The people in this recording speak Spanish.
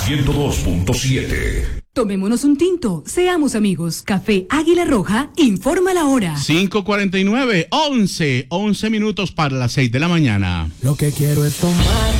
102.7. Tomémonos un tinto, seamos amigos. Café Águila Roja informa la hora. 5:49, 11 minutos para las 6 de la mañana. Lo que quiero es tomar